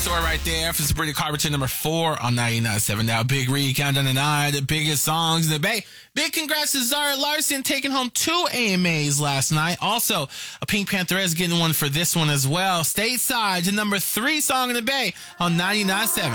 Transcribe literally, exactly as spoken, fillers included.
Store right there for Sabrina Carpenter, number four on ninety-nine point seven. Now, Big Read, countdown to nine, the biggest songs in the Bay. Big congrats to Zara Larson taking home two A M As last night. Also, a Pink Pantheress getting one for this one as well. Stateside, the number three song in the Bay on ninety-nine point seven.